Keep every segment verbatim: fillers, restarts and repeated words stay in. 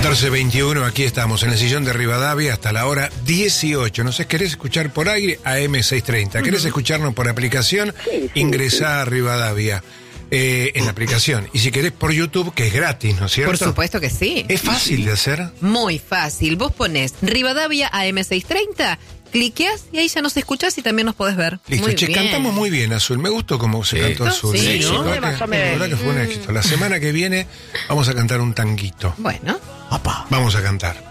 catorce veintiuno, aquí estamos en el sillón de Rivadavia hasta la hora dieciocho. No sé, ¿querés escuchar por aire? A eme seiscientos treinta. ¿Querés uh-huh. escucharnos por aplicación? Sí, sí, Ingresá sí. a Rivadavia. Eh, en la aplicación. Y si querés por YouTube, que es gratis, ¿no es cierto? Por supuesto que sí. ¿Es fácil de hacer? Muy fácil. Vos ponés Rivadavia A M seiscientos treinta, cliqueás y ahí ya nos escuchás y también nos podés ver. Listo, muy che, bien. Cantamos muy bien, Azul. Me gustó cómo se sí. cantó Azul. Sí, sí, ¿no? La verdad que, la verdad que fue un éxito. La semana que viene vamos a cantar un tanguito. Bueno. Papá. Vamos a cantar.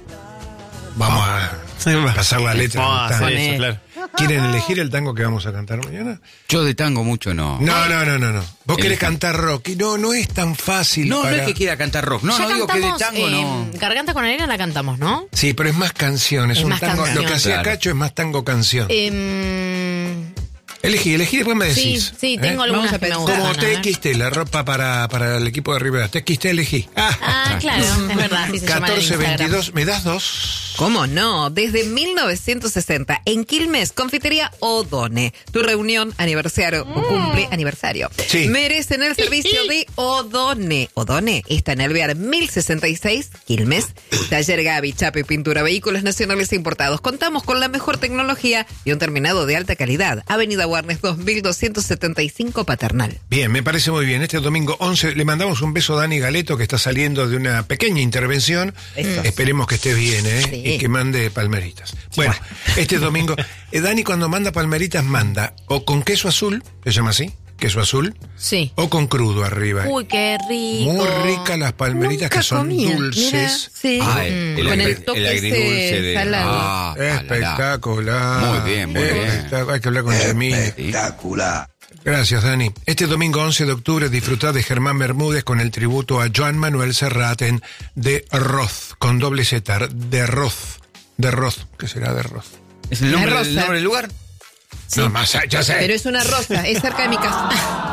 Vamos a sí, pasar la letra oh, del tango. Sí, eso, claro. ¿Quieren elegir el tango que vamos a cantar mañana? Yo de tango mucho no. No, no, no, no, no. Vos El querés tan... cantar rock y no, no es tan fácil. No, para... no es que quiera cantar rock. No, ya no digo que de cantamos, tango eh, no. Garganta con arena la cantamos, ¿no? Sí, pero es más canción, es, Es un más tango. canción. Lo que hacía Claro. Cacho es más tango canción. Eh, Elegí, elegí, después me sí, decís. sí, tengo ¿eh? algunas Vamos a que me pensar. gustan. Como a ver. T X T, la ropa para, para el equipo de Rivera. T X T elegí. Ah, Ah, claro, es verdad. Sí, se llama en catorce Instagram. veintidós, ¿me das dos? ¿Cómo no? Desde mil novecientos sesenta, en Quilmes, Confitería Odone. Tu reunión, aniversario o cumple aniversario. Sí. Merecen el servicio de Odone. Odone está en Alvear mil sesenta y seis, Quilmes. Taller Gaby, Chape, Pintura, Vehículos Nacionales e Importados. Contamos con la mejor tecnología y un terminado de alta calidad. Avenida Warnes dos mil doscientos setenta y cinco, Paternal. Bien, me parece muy bien. Este domingo once le mandamos un beso a Dani Galeto, que está saliendo de una pequeña intervención. Besos. Esperemos que esté bien, ¿eh? Sí. Y que mande palmeritas. Bueno, este domingo, eh, Dani cuando manda palmeritas manda o con queso azul, se llama así, queso azul, Sí. o con crudo arriba. Uy, qué rico. Muy ricas las palmeritas. Nunca que son comí. dulces. Mira, sí. Ah, Mm. el, el, Con el agri- toque el agridulce ese de... salado. Ah, Espectacular. Muy bien, muy bien. Espectac- Hay que hablar con Yamil. Espectacular. Gracias, Dani. Este domingo once de octubre disfrutá de Germán Bermúdez con el tributo a Joan Manuel Serrat en De Roz, con doble Z, De Roz. De Roz, ¿qué será De Roz? ¿Es el nombre, La del, rosa. nombre del lugar? No, más, ya sé. Pero es una rosa, es cerca de mi casa.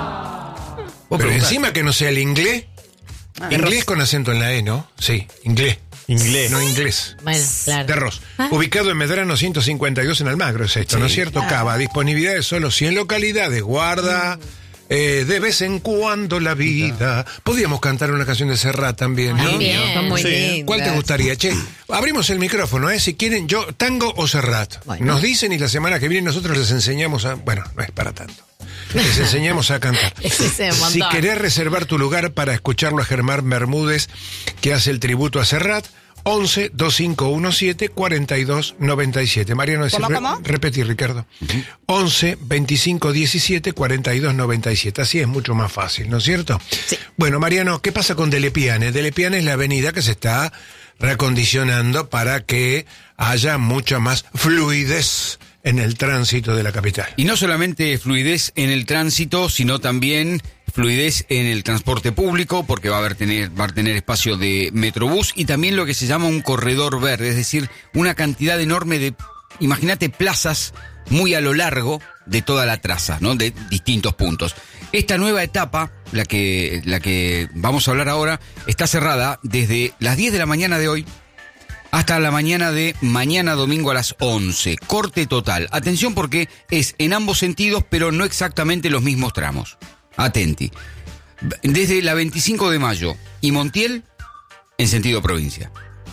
Vos Pero preguntás. encima que no sea el inglés. Inglés con acento en la E, ¿no? Sí, inglés. Inglés. No inglés. Bueno, claro. De Roz. Ubicado en Medrano ciento cincuenta y dos en Almagro, es esto, ¿no es cierto? Cava, disponibilidad de solo cien localidades. Guarda. Eh, de vez en cuando la vida. Podríamos cantar una canción de Serrat también, ¿no? También. Son muy Sí. lindas. ¿Cuál te gustaría? Che, abrimos el micrófono, ¿eh? Si quieren, yo, tango o Serrat. Bueno. Nos dicen y la semana que viene nosotros les enseñamos a... Bueno, no es para tanto. Les enseñamos a cantar. Ese es un Si montón. querés reservar tu lugar para escucharlo a Germán Bermúdez, que hace el tributo a Serrat, once, veinticinco diecisiete, cuarenta y dos noventa y siete. Mariano, decir, ¿Cómo, cómo? re- repetí, Ricardo. once, veinticinco diecisiete, cuarenta y dos noventa y siete. Así es mucho más fácil, ¿no es cierto? Sí. Bueno, Mariano, ¿qué pasa con Delepiane? Delepiane es la avenida que se está reacondicionando para que haya mucha más fluidez en el tránsito de la capital. Y no solamente fluidez en el tránsito, sino también fluidez en el transporte público, porque va a haber tener, va a tener espacio de Metrobús y también lo que se llama un corredor verde, es decir, una cantidad enorme de, imagínate, plazas muy a lo largo de toda la traza, ¿no? De distintos puntos. Esta nueva etapa, la que, la que vamos a hablar ahora, está cerrada desde las diez de la mañana de hoy hasta la mañana de mañana domingo a las once. Corte total. Atención porque es en ambos sentidos, pero no exactamente los mismos tramos. Atenti. Desde la veinticinco de mayo y Montiel, en sentido provincia.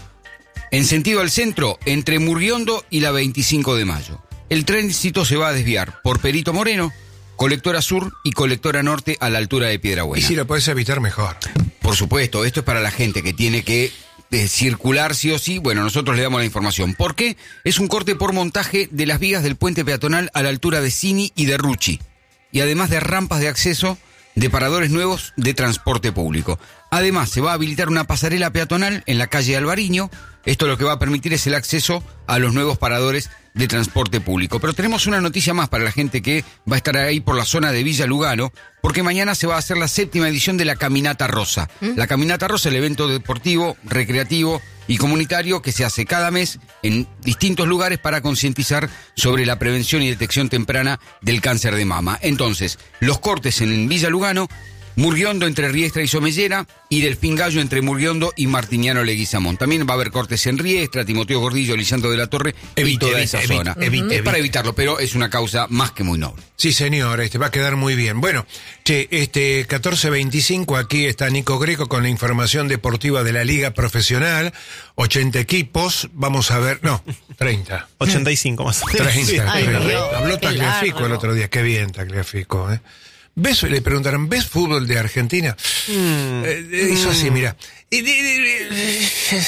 En sentido al centro, entre Murriondo y la veinticinco de mayo. El tránsito se va a desviar por Perito Moreno, Colectora Sur y Colectora Norte a la altura de Y Piedrabuena. si lo podés evitar, mejor. Por supuesto, esto es para la gente que tiene que eh, circular sí o sí. Bueno, nosotros le damos la información. ¿Por qué? Es un corte por montaje de las vías del puente peatonal a la altura de Cini y de Ruchi. Y además de rampas de acceso de paradores nuevos de transporte público. Además, se va a habilitar una pasarela peatonal en la calle Alvariño. Esto lo que va a permitir es el acceso a los nuevos paradores de transporte público. Pero tenemos una noticia más para la gente que va a estar ahí por la zona de Villa Lugano, porque mañana se va a hacer la séptima edición de la Caminata Rosa. ¿Mm? La Caminata Rosa, el evento deportivo, recreativo y comunitario que se hace cada mes en distintos lugares para concientizar sobre la prevención y detección temprana del cáncer de mama. Entonces, los cortes en Villa Lugano Murguiondo entre Riestra y Somellera y Delfín Gallo entre Murguiondo y Martiniano Leguizamón. También va a haber cortes en Riestra, Timoteo Gordillo, Lisandro de la Torre Evite, y toda evite, esa evite, zona. evite, es evite. para evitarlo, pero es una causa más que muy noble. Sí, señor, este va a quedar muy bien. Bueno, che, este catorce veinticinco, aquí está Nico Greco con la información deportiva de la Liga Profesional. ochenta equipos, vamos a ver, no, treinta. ochenta y cinco más o menos. treinta. Ay, treinta. Dios, Habló qué Tagliafico largo. el otro día, qué bien Tagliafico, ¿eh? ¿Ves? Le preguntaron, ¿ves fútbol de Argentina? Mm. Eh, hizo así, mira. Y- y- y-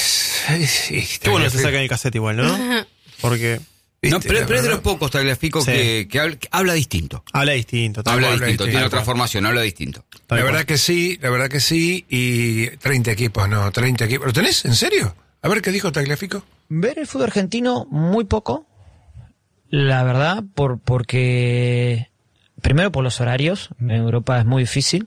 Qué bueno que se saca en el cassette igual, ¿no? Porque No, Viste, pero, la pero es de verdad. los pocos Tagliafico Sí. que, que habla, que habla distinto. habla distinto. tal Habla cual. distinto, distinto, tiene tal otra cual. formación, habla distinto. Tal La cual. verdad que sí, la verdad que sí, y treinta equipos, no, treinta equipos. ¿Lo tenés? ¿En serio? A ver qué dijo Tagliafico. Ver el fútbol argentino muy poco, la verdad, por porque primero por los horarios, en Europa es muy difícil,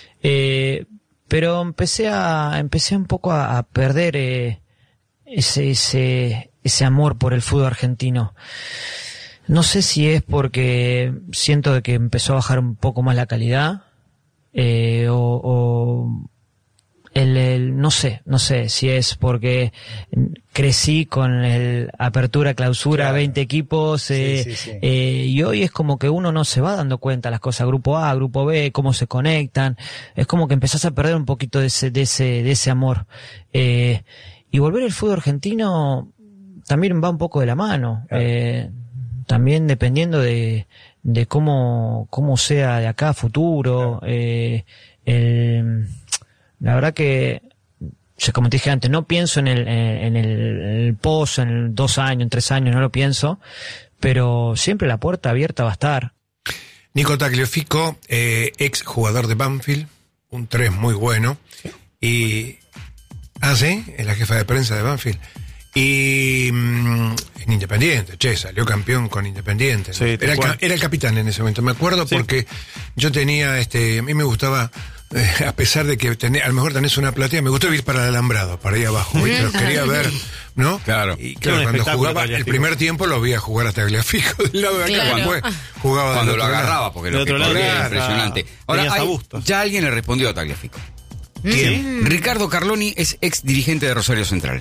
eh, pero empecé a empecé un poco a, a perder eh, ese ese ese amor por el fútbol argentino. No sé si es porque siento de que empezó a bajar un poco más la calidad eh, o, o el, el no sé, no sé si es porque crecí con el apertura, clausura, Claro. veinte equipos eh, Sí, sí, sí. eh, y hoy es como que uno no se va dando cuenta las cosas, grupo A, grupo B, cómo se conectan, es como que empezás a perder un poquito de ese, de ese, de ese amor. Eh, y volver al fútbol argentino también va un poco de la mano, eh, también dependiendo de, de cómo, cómo sea de acá a futuro, eh, el, la verdad que, ya como te dije antes, no pienso en el, en el, en el post, en el dos años, en tres años, no lo pienso, pero siempre la puerta abierta va a estar. Nico Tagliafico, eh, ex jugador de Banfield, un tres muy bueno, y... Ah, sí, es la jefa de prensa de Banfield. Y mm, en Independiente, che, salió campeón con Independiente. ¿no? Sí, tal era, el, cual. ca- era el capitán en ese momento, me acuerdo, Sí. porque yo tenía, este, a mí me gustaba, eh, a pesar de que tenés, a lo mejor tenés una platea, me gustó ir para el alambrado, para ahí abajo, ¿viste? Los quería ver, ¿no? Claro. Y Era claro, un cuando espectáculo, jugaba, el Tagliafico. primer tiempo lo vi a jugar a Tagliafico del lado de acá, Claro. después jugaba del Cuando lo otro lado. agarraba, porque Del lo que otro lado corría era tenías a- impresionante. Ahora, tenías a hay- Bustos. ya alguien le respondió a Tagliafico. ¿Quién? Ricardo Carloni es ex dirigente de Rosario Central.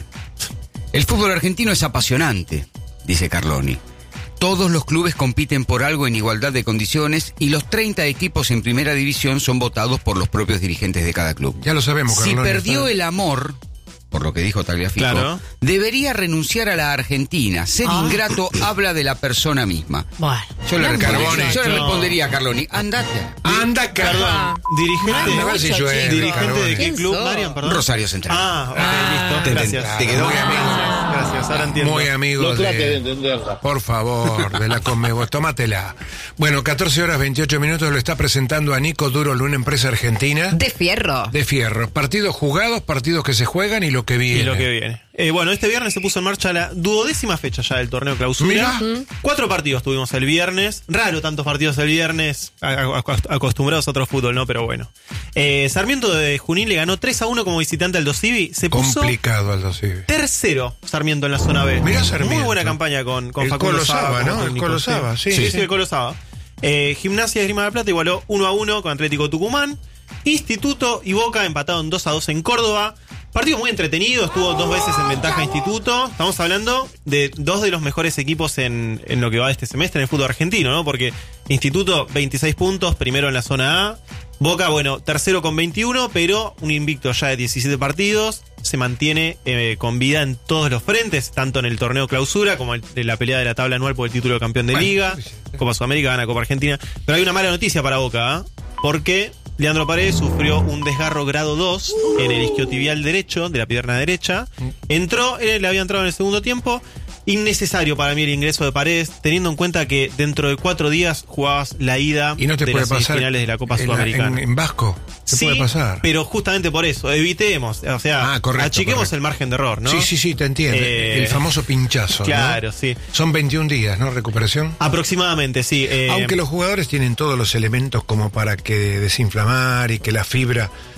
El fútbol argentino es apasionante, dice Carloni. Todos los clubes compiten por algo en igualdad de condiciones y los treinta equipos en primera división son votados por los propios dirigentes de cada club. Ya lo sabemos, Si Carloni, perdió está- el amor, por lo que dijo Tagliafico, Claro. debería renunciar a la Argentina. Ser Ah. ingrato habla de la persona misma. Bueno. Yo le, No, respondería, Carbone. yo le No. respondería a Carloni, andate. Anda, Carloni. Perdón, dirigente, Anda, a ver si mucho, llueve, chico. dirigente de Carbone. qué ¿Quién club, sos? Marian, perdón. Rosario Central. Ah, ok, Ah. listo. Te- te- Gracias. te quedó muy amigo. Gracias, ahora entiendo. Muy amigos de, entenderla. por favor, de la Conmebol, tómatela. Bueno, catorce horas veintiocho minutos, lo está presentando a Nico Duro, una empresa argentina De fierro. de fierro. Partidos jugados, partidos que se juegan y lo que viene. Y lo que viene. Eh, bueno, este viernes se puso en marcha la duodécima fecha ya del torneo clausura. Mirá. Cuatro partidos tuvimos el viernes. Raro tantos partidos el viernes, a- a- a- acostumbrados a otro fútbol, ¿no? Pero bueno. Eh, Sarmiento de Junín le ganó tres a uno como visitante al Dosivi. Se puso Complicado, Aldo Civi. tercero Sarmiento en la zona B. Mirá Sarmiento. Muy buena campaña con, con El Facundo Colo Saba, como ¿no? El técnico, Colo sí. Saba, sí, Sí, sí. sí, el Colo Saba. Eh, Gimnasia de Grima de la Plata igualó uno a uno con Atlético Tucumán. Instituto y Boca empataron dos a dos en Córdoba. Partido muy entretenido, estuvo dos veces en ventaja Instituto. Estamos hablando de dos de los mejores equipos en, en lo que va de este semestre en el fútbol argentino, ¿no? Porque Instituto, veintiséis puntos, primero en la zona A. Boca, bueno, tercero con veintiuno, pero un invicto ya de diecisiete partidos. Se mantiene eh, con vida en todos los frentes, tanto en el torneo clausura como en la pelea de la tabla anual por el título de campeón de Bueno, liga. sí, sí. Copa Sudamérica, gana Copa Argentina. Pero hay una mala noticia para Boca, ¿ah? Porque Leandro Paredes sufrió un desgarro grado dos en el isquiotibial derecho, de la pierna derecha. Entró, él le había entrado en el segundo tiempo. Innecesario para mí el ingreso de Paredes, teniendo en cuenta que dentro de cuatro días jugabas la ida Y no te de puede las pasar semifinales de la Copa en, Sudamericana. en, en Vasco. Te Sí, puede pasar. pero justamente por eso, evitemos, o sea, Ah, correcto, achiquemos correcto. el margen de error, ¿no? Sí, sí, sí, te entiendo. Eh, el famoso pinchazo. ¿no? Claro, sí. Son veintiún días, ¿no? Recuperación. Aproximadamente, sí. eh, Aunque los jugadores tienen todos los elementos como para que desinflamar y que la fibra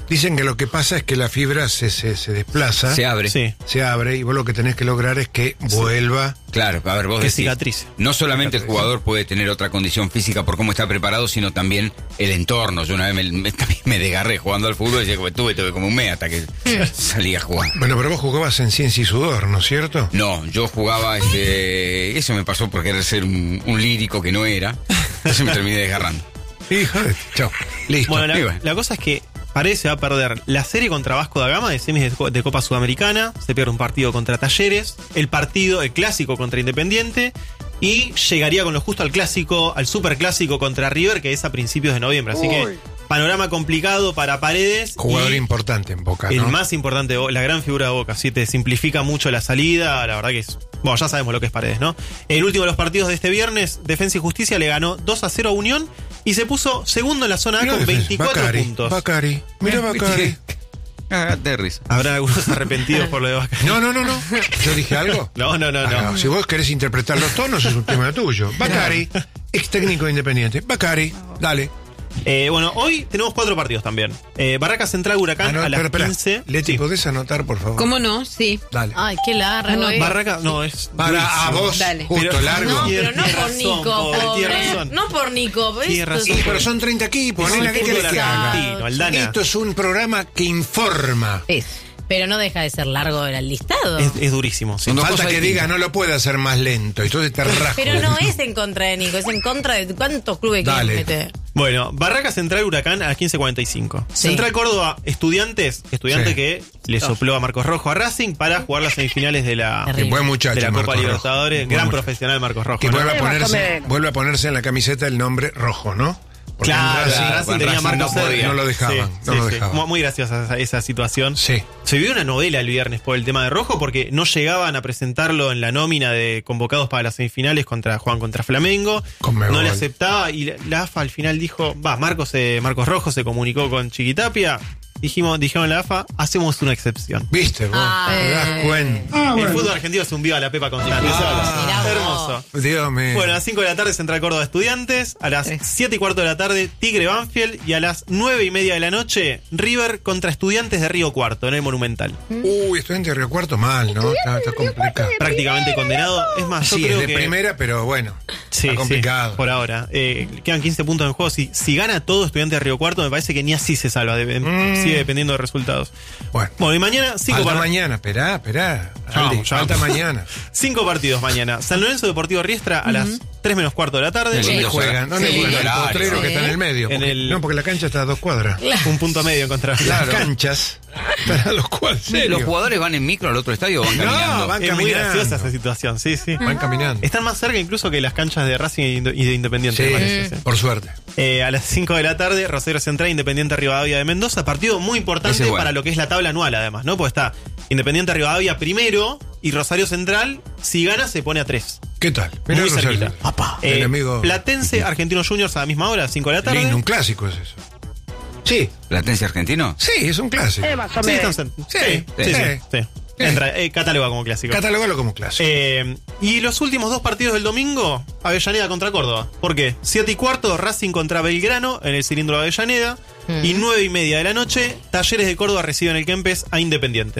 Dicen que lo que pasa es que la fibra se, se, se desplaza, Se abre. Sí. se abre, y vos lo que tenés que lograr es que vuelva. Claro, a ver, vos Que decís, cicatrice. no solamente el jugador puede tener otra condición física por cómo está preparado, sino también el entorno. Yo una vez me, me, también me desgarré jugando al fútbol y decía, tuve, tuve como un mes hasta que salí a jugar. Bueno, pero vos jugabas en Ciencia y Sudor, ¿no es cierto? No, yo jugaba, este, eso me pasó por querer ser un, un lírico que no era, entonces me terminé desgarrando. Hijo de... Chao. Listo. Bueno, la, Y bueno. la cosa es que Paredes se va a perder la serie contra Vasco da Gama de semis de, Co- de Copa Sudamericana, se pierde un partido contra Talleres, el partido, el clásico contra Independiente, y llegaría con lo justo al clásico, al superclásico contra River, que es a principios de noviembre. Así que panorama complicado para Paredes. Jugador y importante en Boca, el ¿no? más importante, de Bo- la gran figura de Boca. Sí, te simplifica mucho la salida, la verdad que es... Bueno, ya sabemos lo que es Paredes, ¿no? El último de los partidos de este viernes, Defensa y Justicia le ganó dos a cero a Unión y se puso segundo en la zona A Mirá con defensa. veinticuatro Bacari, puntos. Bacari. Mira Bacari. Cagate de risa. Habrá algunos arrepentidos por lo de Bacari. No, no, no, no. ¿Yo dije algo? No, no, no, Ah, no. no. Si vos querés interpretar los tonos, es un tema tuyo. Bacari, ex técnico independiente. Bacari, dale. Eh, bueno, hoy tenemos cuatro partidos también. Eh, Barraca Central Huracán Ah, no, a las espera, espera. quince. Leti, Sí. ¿podés anotar, por favor? ¿Cómo no? Sí. Dale. Ay, qué largo. Ah, no, eh. Barraca, no, es. Para a vos, Dale. justo Pero- largo. No, Tiene pero no por razón, Nico, pobre, tiene pobre. razón. No por Nico. ¿ves? Tiene razón. Sí, pero son treinta equipos, Es nena, el ¿qué querés fútbol que haga? argentino, Aldana. Esto es un programa que informa. Es. Pero no deja de ser largo el listado. Es, es durísimo, sí. Son dos Falta cosas que distintas. diga, no lo puede hacer más lento. Y entonces te rajo. Pero no es en contra de Nico, es en contra de cuántos clubes Dale. quieren meter. Bueno, Barraca Central Huracán a las quince cuarenta y cinco. Sí. Central Córdoba, Estudiantes, estudiante Sí. que le sopló a Marcos Rojo a Racing para jugar las semifinales de la, Terrible. Qué buen muchacho, de la Copa Marcos Rojo. Libertadores. Buen Gran muchacho. profesional Marcos Rojo. Que ¿no? vuelve a, ponerse, vuelve a ponerse en la camiseta el nombre rojo, ¿no? Porque Claro, en Racing- Racing Racing tenía no Marcos podía. Sergio. No lo dejaban, Sí, no sí, lo sí. dejaban. Muy, muy graciosa esa, esa situación. Sí. Se vivió una novela el viernes por el tema de Rojo porque no llegaban a presentarlo en la nómina de convocados para las semifinales contra Juan contra Flamengo. Conmebol. No le aceptaba y la, la A F A al final dijo, va, Marcos, eh, Marcos Rojo se comunicó con Chiquitapia. Dijimos, dijeron la A F A, hacemos una excepción. ¿Viste vos? Ah, ¿Te das eh. cuenta? El fútbol argentino se un viva la pepa constante. Ah, mirá vos. Hermoso. Dios mío. Bueno, a las cinco de la tarde Central Córdoba Estudiantes, a las Sí. siete y cuarto de la tarde Tigre Banfield y a las nueve y media de la noche River contra Estudiantes de Río Cuarto en el Monumental. Uy, estudiante de Río Cuarto mal, ¿no? Está, está complicado. Prácticamente condenado. Es más, yo Sí, es creo de que... primera, pero bueno. Sí, está complicado. sí, por ahora. Eh, quedan quince puntos en juego. Si, si gana todo Estudiante de Río Cuarto, me parece que ni así se salva. de- Mm. Sigue dependiendo de resultados. Bueno. Bueno, y mañana cinco, Falta par- mañana, esperá, esperá. Ya Aldi, vamos, ya falta vamos. mañana. cinco partidos mañana. San Lorenzo Deportivo Riestra a las tres menos cuarto de la tarde. Sí. ¿Dónde Sí. juegan? ¿Dónde Sí. juegan? El Horario. potrero que está en el medio. En Porque- el- No, porque la cancha está a dos cuadras. Un punto medio en contra. Las canchas están a dos cuadras. ¿Serio? ¿Los jugadores van en micro al otro estadio o van No, caminando? van Es muy caminando. graciosa esa situación, sí, sí. Van caminando. Están más cerca incluso que las canchas de Racing y de Independiente, Sí, me parece, sí. por suerte. Eh, a las cinco de la tarde, Rosario Central, Independiente Rivadavia de Mendoza. Partido muy importante Ese es bueno. para lo que es la tabla anual, además, ¿no? Pues está Independiente Rivadavia primero y Rosario Central, si gana, se pone a tres. ¿Qué tal? Mirá Muy Rosario. cerquita. Papá. Eh, El amigo. Platense, Argentinos Juniors a la misma hora, cinco de la tarde. Lindo, un clásico es eso. Sí, ¿Platense argentino? sí, es un clásico. Sí, están cent- Sí, sí, sí, sí. sí, sí. Entra, eh, cataloga como clásico. Catalogalo como clásico. Eh, y los últimos dos partidos del domingo, Avellaneda contra Córdoba. ¿Por qué? Siete y cuarto, Racing contra Belgrano en el cilindro de Avellaneda. Y nueve y media de la noche, Talleres de Córdoba reciben el Kempes a Independiente.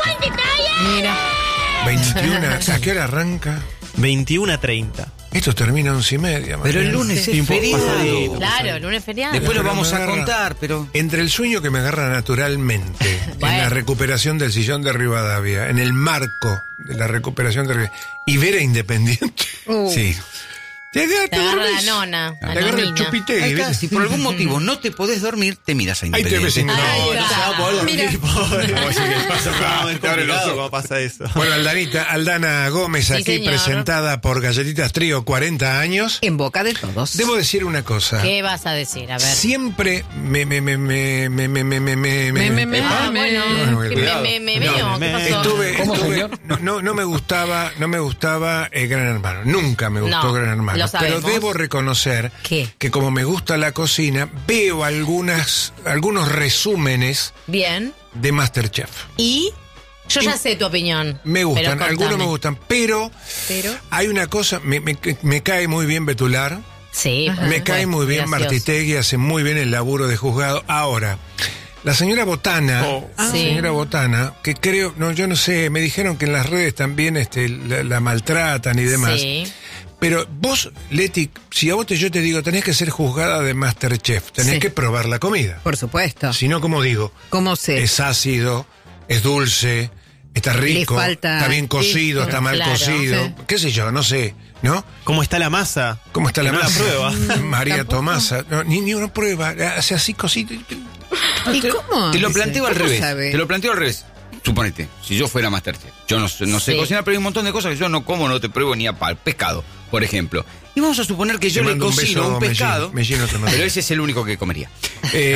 Mira. veintiuna. ¿A qué hora arranca? veintiuno a treinta. Esto termina a once y media. Pero el mañana. lunes Sí, es un poco feriado. pasadito. Claro, lunes feriado. Después lo Pero vamos me a agarra- contar, pero... Entre el sueño que me agarra naturalmente en Bueno. la recuperación del sillón de Rivadavia, en el marco de la recuperación de Rivadavia, y ver a Independiente, Uh. Sí. te, agarra- Te te agarra la dormís. nona. Te La agarra el nonina. chupitegui, Acá, ¿viste? si por algún motivo no te podés dormir, te miras a Ahí te ves Independiente. en- Ay, No, no se va a poder dormir, Mira. pobre. Como si que pasa un programa muy Te abre los complicado, ojos. ¿cómo pasa eso? Bueno, Aldanita, Aldana Gómez, Sí, aquí señor. presentada por Galletitas Trío, cuarenta años. En boca de todos. Debo decir una cosa. ¿Qué vas a decir? A ver. Siempre me, me, me, me, me, me, me, me, me, Me, me, me, Ah, me. bueno. No, que cuidado. me, me, me No, veo. me- ¿Qué pasó? Estuve, ¿Cómo, estuve- señor? no, no, no me gustaba, no me gustaba eh, Gran Hermano. Nunca me gustó No, Gran Hermano. lo Pero sabemos. debo reconocer ¿Qué? que como me gusta la cocina, veo algunas, algunos resúmenes Bien. de Masterchef. Y yo ya sé tu opinión. Me gustan, pero algunos contame. me gustan, pero, Pero. hay una cosa, me, me, me cae muy bien Sí. Betular, por me supuesto, cae muy bien gracioso. Martitegui, hace muy bien el laburo de juzgado. Ahora, La señora Botana, Oh. la Sí. señora Botana, que creo, no, yo no sé, me dijeron que en las redes también este, la, la maltratan y demás. Sí. Pero vos, Leti, si a vos te, yo te digo, tenés que ser juzgada de MasterChef, tenés Sí. que probar la comida. Por supuesto. Si no, como digo, ¿Cómo se? es ácido, es dulce, está rico, falta está bien cocido, esto, está mal claro, cocido, sí. qué sé yo, no sé, ¿no? ¿Cómo está la masa? ¿Cómo está Que la no masa? prueba. María Tampoco. Tomasa, no, ni, ni una prueba, hace así cositas. ¿Y cómo? Te lo Dice, planteo al ¿cómo revés. sabe? Te lo planteo al revés. Suponete, si yo fuera Masterchef, yo no, sé- no sé Sí. cocinar, pero hay un montón de cosas que yo no como, no te pruebo ni a pal, pescado, por ejemplo. Y vamos a suponer que yo Te le mando un cocino beso, un pescado, Mellino, Mellino te mando. pero ese es el único que comería. Eh,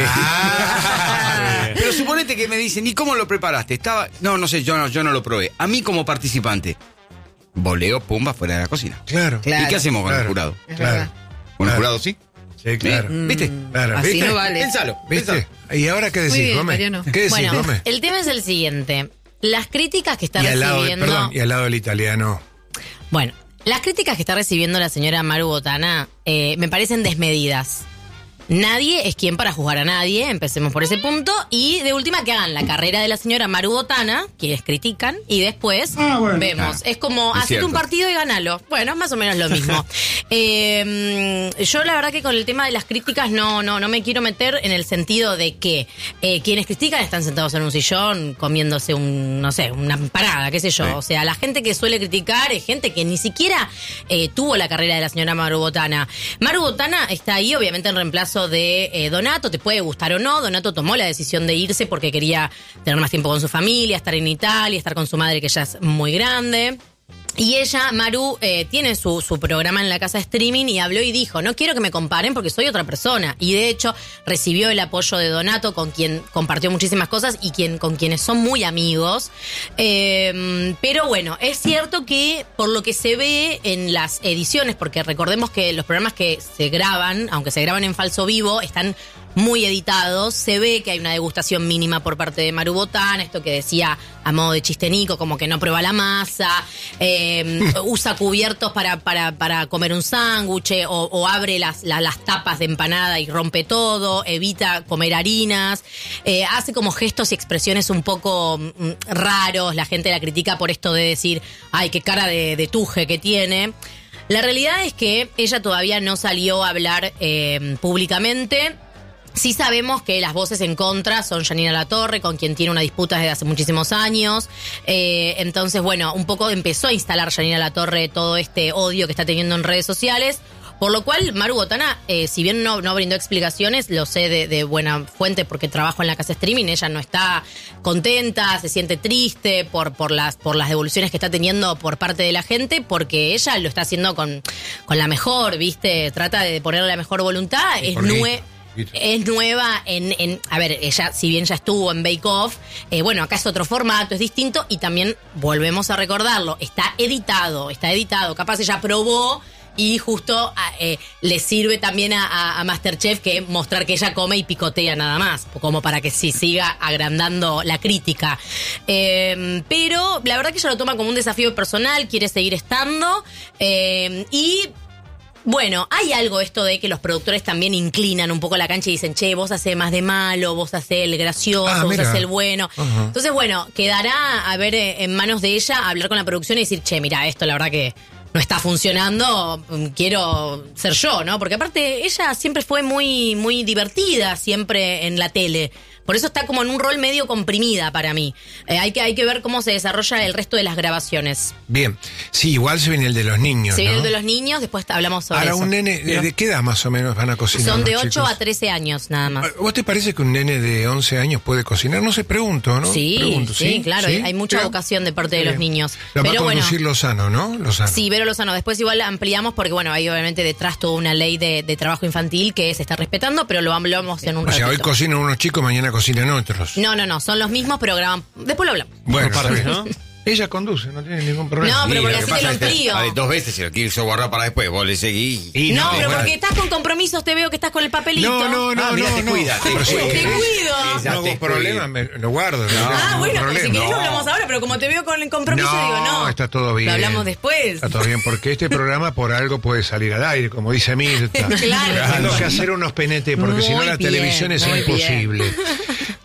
Ah. pero suponete que me dicen, ¿y cómo lo preparaste? Estaba, no, no sé, yo no, yo no lo probé. A mí como participante, voleo, pumba, fuera de la cocina. Claro. Claro. ¿Y qué hacemos con el Claro. jurado? Es Claro. verdad. ¿Con el Claro. jurado sí? Sí, claro. ¿Eh? ¿Viste? Claro, Así ¿viste? no vale. Pensalo, ¿Viste? pensalo. ¿Y ahora qué decís, Muy bien, Gómez? Mariano. ¿Qué decís, Bueno, Gómez? el tema es el siguiente. Las críticas que está Y al lado, recibiendo... perdón, y al lado del italiano. Bueno, las críticas que está recibiendo la señora Maru Botana eh, me parecen desmedidas. Nadie es quien para juzgar a nadie, empecemos por ese punto. Y de última que hagan la carrera de la señora Maru Botana, quienes critican, y después vemos. Es como, Es hacete cierto. un partido y ganalo. Bueno, es más o menos lo mismo. Eh, yo la verdad que con el tema de las críticas no, no, no me quiero meter en el sentido de que eh, quienes critican están sentados en un sillón comiéndose un, no sé, una empanada, qué sé yo. Sí. O sea, la gente que suele criticar es gente que ni siquiera eh, tuvo la carrera de la señora Maru Botana. Maru Botana está ahí, obviamente, en reemplazo de eh, Donato, te puede gustar o no. Donato tomó la decisión de irse porque quería tener más tiempo con su familia, estar en Italia, estar con su madre que ya es muy grande. Y ella, Maru, eh, tiene su, su programa en la casa streaming y habló y dijo, no quiero que me comparen porque soy otra persona. Y de hecho recibió el apoyo de Donato, con quien compartió muchísimas cosas y quien, con quienes son muy amigos. Eh, pero bueno, es cierto que por lo que se ve en las ediciones, porque recordemos que los programas que se graban, aunque se graban en falso vivo, están muy editados, se ve que hay una degustación mínima por parte de Maru Botana, esto que decía a modo de chiste Nico, como que no prueba la masa, eh, usa cubiertos para, para, para comer un sándwich, o, o abre las, la- las tapas de empanada y rompe todo, evita comer harinas, eh, hace como gestos y expresiones un poco mm, raros, la gente la critica por esto de decir, ay, qué cara de, de tuje que tiene. La realidad es que ella todavía no salió a hablar eh, públicamente. Sí sabemos que las voces en contra son Janina Latorre, con quien tiene una disputa desde hace muchísimos años. Eh, entonces, bueno, un poco empezó a instalar Janina Latorre todo este odio que está teniendo en redes sociales. Por lo cual, Maru Botana, eh, si bien no, no brindó explicaciones, lo sé de, de buena fuente porque trabajo en la casa streaming, ella no está contenta, se siente triste por, por, las, por las devoluciones que está teniendo por parte de la gente, porque ella lo está haciendo con, con la mejor, ¿viste? Trata de ponerle la mejor voluntad, es por qué? nue- Es nueva en, en... A ver, ella, si bien ya estuvo en Bake Off, eh, bueno, acá es otro formato, es distinto, y también volvemos a recordarlo, está editado, está editado. Capaz ella probó y justo a- eh, le sirve también a, a, a Masterchef que mostrar que ella come y picotea nada más, como para que sí siga agrandando la crítica. Eh, pero la verdad que ella lo toma como un desafío personal, quiere seguir estando, eh, y... Bueno, hay algo esto de que los productores también inclinan un poco la cancha y dicen, che, vos hacés más de malo, vos hacés el gracioso, Ah, vos mira. hacés el bueno. Ajá. Entonces, bueno, quedará a ver eh, en manos de ella hablar con la producción y decir, che, mira, esto la verdad que no está funcionando, mm, quiero ser yo, ¿no? Porque aparte ella siempre fue muy, muy divertida, siempre en la tele. Por eso está como en un rol medio comprimida para mí. Eh, hay que, hay que ver cómo se desarrolla el resto de las grabaciones. Bien. Sí, igual se viene el de los niños, Se viene ¿no? el de los niños, después hablamos sobre Ahora, eso. un nene, ¿de, de qué edad más o menos van a cocinar Son de los ocho chicos? a trece años nada más. ¿Vos te parece que un nene de once años puede cocinar? No sé, pregunto, ¿no? Sí, Pregunto, sí, claro, ¿Sí? hay mucha Bien. vocación de parte de Bien. los niños. Lo va a Pero bueno, conducir Lozano, ¿no? Lozano. sí, Vero Lozano. Después igual ampliamos porque, bueno, hay obviamente detrás toda una ley de, de trabajo infantil que se está respetando, pero lo hablamos en un O sea, hoy ratito. cocinan unos chicos, mañana cocinan otros. No, no, no, son los mismos, pero graban... Después lo hablamos. Bueno, Por partes, está bien. Ella conduce, no tiene ningún problema. No, pero Sí, porque lo así que te pasa lo es que, amplío. a ver, dos veces, si lo quieres guardar para después, vos le seguís. Y No, pero bueno. porque estás con compromisos, te veo que estás con el papelito. No, no, no, Ah, mira, no, te no. cuida, te Pero si cuida. Te querés, cuido. Esa No te hago cuida. problema, me, lo guardo. No, Ah, no, bueno, problema. si querés lo No. hablamos ahora, pero como te veo con el compromiso, No, digo, no. está todo bien. Lo hablamos después. Está todo bien, porque este programa por algo puede salir al aire, como dice Mirta. Claro. Tengo que hacer unos penetes, porque si no Muy la bien, televisión es muy imposible.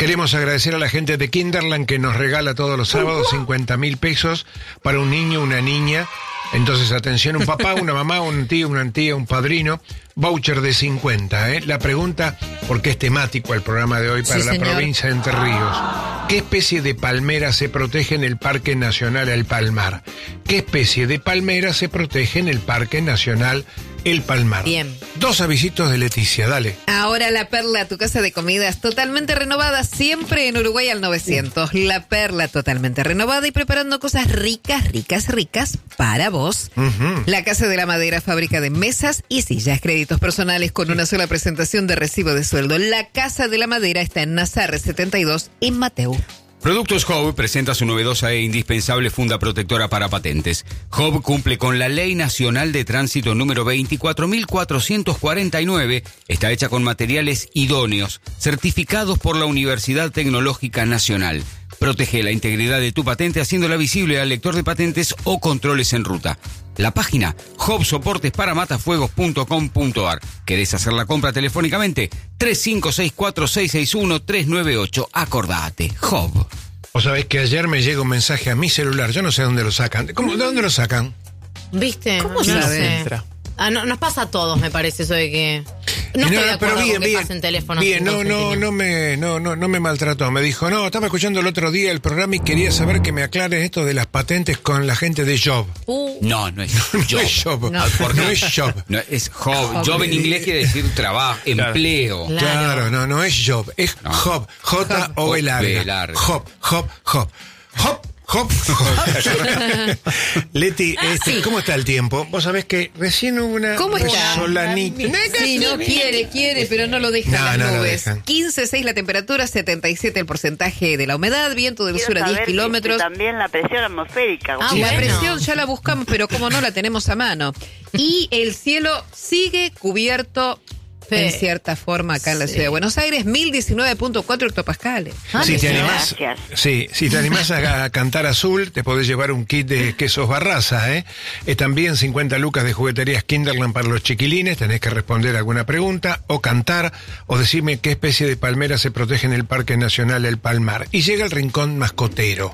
Queremos agradecer a la gente de Kinderland que nos regala todos los sábados cincuenta mil pesos para un niño, una niña. Entonces, atención, un papá, una mamá, un tío, una tía, un padrino, voucher de cincuenta, ¿eh? La pregunta, porque es temático el programa de hoy para Sí, la señor. provincia de Entre Ríos. ¿Qué especie de palmera se protege en el Parque Nacional El Palmar? ¿Qué especie de palmera se protege en el Parque Nacional El Palmar? Bien. Dos avisitos de Leticia, dale. Ahora La Perla, tu casa de comidas totalmente renovada, siempre en Uruguay al novecientos. La Perla totalmente renovada y preparando cosas ricas, ricas, ricas para vos. Ujú. La Casa de la Madera, fábrica de mesas y sillas, créditos personales con una sola presentación de recibo de sueldo. La Casa de la Madera está en Nazarre setenta y dos en Mateu. Productos Job presenta su novedosa e indispensable funda protectora para patentes. Job cumple con la Ley Nacional de Tránsito número veinticuatro mil cuatrocientos cuarenta y nueve. Está hecha con materiales idóneos, certificados por la Universidad Tecnológica Nacional. Protege la integridad de tu patente haciéndola visible al lector de patentes o controles en ruta. La página job soportes para matafuegos punto com punto ar. ¿Querés hacer la compra telefónicamente? tres cinco seis cuatro seis seis uno tres nueve ocho. Acordate, Job. Vos sabés que ayer me llega un mensaje a mi celular, yo no sé dónde lo sacan. ¿Cómo, ¿De dónde lo sacan? ¿Viste? ¿Cómo no sabes? sé. Entra. Ah, no, nos pasa a todos, me parece, eso de que... No Y estoy de acuerdo con que pasen teléfonos. bien, sin no, no, consentimiento. no me, no, no, no me maltrató. Me dijo, no, estaba escuchando el otro día el programa y quería saber que me aclaren esto de las patentes con la gente de Job. Uh, No, no es No Job. es Job, No. no, no es Job. No, es Job. Job. Job en inglés quiere decir trabajo, empleo. Claro. Claro, no, no es Job, es No. Job, J O B B larga. larga. Job, Job, Job. Job, Job, Job. Leti, este, ¿cómo está el tiempo? Vos sabés que recién hubo una ¿Cómo está? solanita. Sí, no quiere, quiere, pero no lo dejan No, las no lo nubes. dejan. quince seis la temperatura, setenta y siete el porcentaje de la humedad, viento del Quiero sur a diez saber que- kilómetros. que también la presión atmosférica. Ah, Y la bueno. presión ya la buscamos, pero como no la tenemos a mano. Y el cielo sigue cubierto Sí. en cierta forma acá en la Sí. ciudad de Buenos Aires, mil diecinueve punto cuatro hectopascales. Ah, Si te mira. animás, Gracias. sí, si te animás a, a cantar azul, te podés llevar un kit de quesos Barraza, ¿eh? Eh, también cincuenta lucas de jugueterías Kinderland para los chiquilines, tenés que responder alguna pregunta, o cantar, o decirme qué especie de palmera se protege en el Parque Nacional El Palmar. Y llega el rincón mascotero,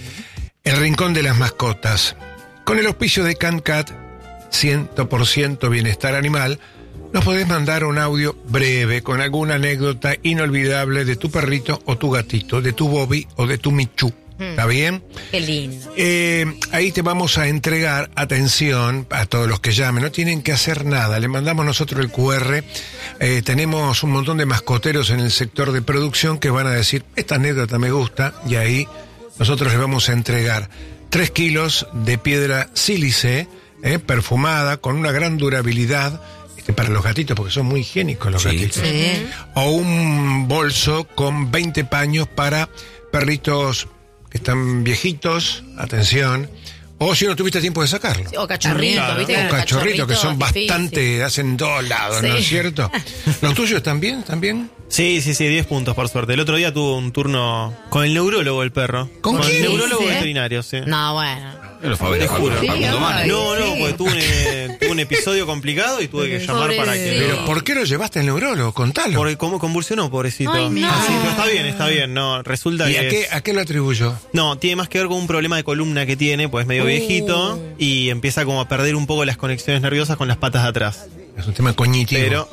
el rincón de las mascotas. Con el auspicio de CanCat, cien por ciento bienestar animal, nos podés mandar un audio breve con alguna anécdota inolvidable de tu perrito o tu gatito, de tu Bobby o de tu Michu. ¿Está bien? Qué lindo. Eh, ahí te vamos a entregar, atención, a todos los que llamen, no tienen que hacer nada, le mandamos nosotros el cu erre, eh, tenemos un montón de mascoteros en el sector de producción que van a decir, esta anécdota me gusta, y ahí nosotros les vamos a entregar tres kilos de piedra sílice, eh, perfumada, con una gran durabilidad, este, para los gatitos, porque son muy higiénicos los Sí. gatitos. O un bolso con veinte paños para perritos que están viejitos, atención, o si no tuviste tiempo de sacarlo. O cachorritos, Claro. ¿viste? O El cachorritos que son cachorrito es difícil. bastante, hacen dos lados, ¿no Sí. es cierto? ¿Los tuyos también? ¿También? Sí, sí, sí, diez puntos por suerte. El otro día tuvo un turno con el neurólogo el perro. ¿Con el quién? neurólogo ¿Sí? veterinario, sí. No, bueno. Yo lo fue a ver a Te juro. Facundo- Facundo Sí, Mano. ay. No, no, sí. porque tuvo un, eh, tuvo un episodio complicado y tuve que llamar Pobre para de- que... Pero ¿por qué lo llevaste al neurólogo? Contalo. Porque como convulsionó, pobrecito. Ay, no. Así, pero está bien, está bien, no, resulta ¿Y que a qué, es- a qué lo atribuyó? No, tiene más que ver con un problema de columna que tiene, pues es medio Uh. viejito y empieza como a perder un poco las conexiones nerviosas con las patas de atrás. Es un tema cognitivo. Pero...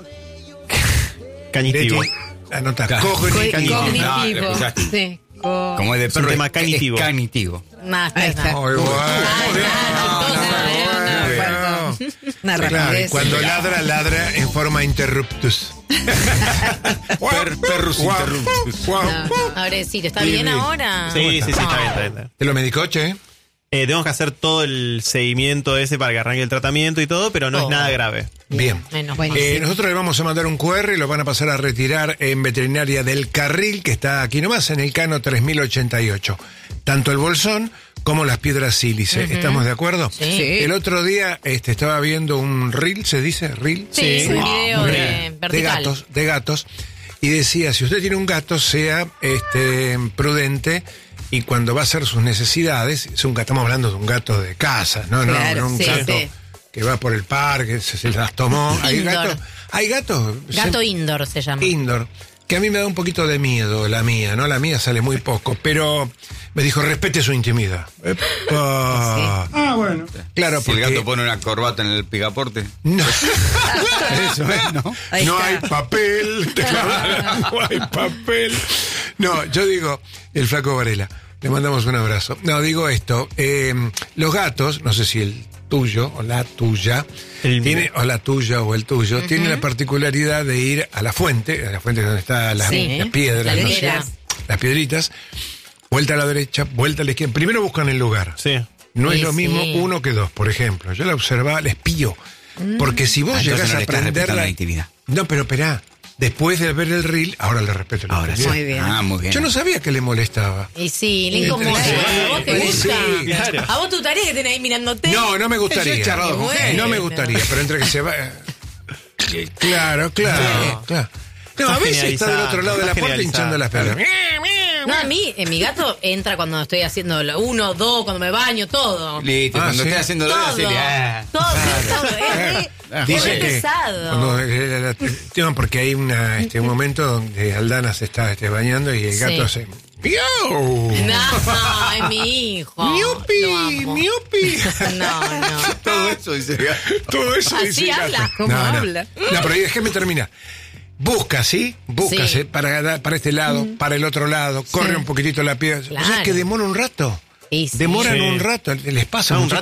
Cañitivo. Leti, anota, Claro. cognitivo. Cagnitivo. Cognitivo. Ah, lo escuchaste. Sí. co- Como es de Es un perro, tema es- cagnitivo. es cagnitivo. Nada, Ahí está. está. Muy bueno. Ay, Muy bien. ay, No, no, entonces, muy no, bueno. Una Claro, y rapidez. cuando ladra, ladra en forma interruptus. Per- perrus Guau, interruptus. guau. No, Pobrecito, ¿está Sí, bien sí. ahora? Sí, sí, sí, está No. bien, está bien, está bien. ¿Te lo medicó, che? Eh, tenemos que hacer todo el seguimiento ese para que arranque el tratamiento y todo, pero no Oh. es nada grave. Bien. Menos mal. Eh, nosotros le vamos a mandar un cu erre y lo van a pasar a retirar en Veterinaria del Carril, que está aquí nomás, en el Cano tres mil ochenta y ocho. Tanto el bolsón como las piedras sílice. ¿Estamos de acuerdo? Sí. Sí. El otro día este, estaba viendo un reel, ¿se dice? ¿Reel? Sí, Sí. un Ah, video Un de reel de vertical. gatos, de gatos. Y decía, si usted tiene un gato, sea este, prudente y cuando va a hacer sus necesidades, es un gato, estamos hablando de un gato de casa, no, no, Claro, no un sí, gato sí. que va por el parque, se, se las tomó. Hay Indoor. gatos, hay gatos Gato se- indoor se llama. indoor. que a mí me da un poquito de miedo, la mía, ¿no? La mía sale muy poco, pero me dijo, respete su intimidad. Epa. Ah, bueno. Claro, Si porque... el gato pone una corbata en el picaporte. No. Eso es, ¿no? Ahí no está. hay papel, no hay papel. No, yo digo, el flaco Varela, le mandamos un abrazo. No, digo esto, eh, los gatos, no sé si el tuyo o la tuya, El tiene, o la tuya o el tuyo, tiene la particularidad de ir a la fuente, a la fuente donde están las, Sí. las piedras, Las no sé, piedras. las piedritas, vuelta a la derecha, vuelta a la izquierda. Primero buscan el lugar. Sí. No es Sí, lo mismo sí. uno que dos, por ejemplo. Yo la observaba, les pillo. Porque si vos Ah, entonces llegás no a le estás respetando aprenderla. la intimidad. No, pero esperá. Después de ver el reel, ahora le respeto la Ahora sí. intimidad. Muy bien. Ah, muy bien. Yo no sabía que le molestaba. Y sí, le Sí, incomoda. sí, ¿A vos te sí, gusta? claro. ¿A vos te gustaría que tenés ahí mirándote? No, no me gustaría. Yo he charlado con Bueno. gente. No me gustaría, pero entre que se va. Eh, Claro, claro, No. claro. No, Está a veces está del generalizado, otro lado de la está puerta hinchando las generalizado. pelas. No, a mí, eh, mi gato entra cuando estoy haciendo lo- uno, dos, cuando me baño, todo. Listo, Ah, cuando sí. estés haciendo Todo. la decirle, ah. Todo, todo. Es re- Ah, es Dice re que pesado. cuando, eh, la- no, porque hay una, este, un momento donde Aldana se está este, bañando y el Sí. gato hace ¡Miau! No, es mi hijo. Lo ¡Miupi! amo. ¡Miupi! No, no. Todo eso dice el gato. Todo eso Así dice el gato. habla. ¿Cómo no, no. habla? No, pero ahí déjeme terminar. Busca, ¿sí? Busca, Sí. ¿sí? Para, para este lado, para el otro lado, corre un poquitito la piedra. O sea, Claro. que demora un rato. Y sí. Demoran Sí. un rato, les pasa Ah, un muchachos,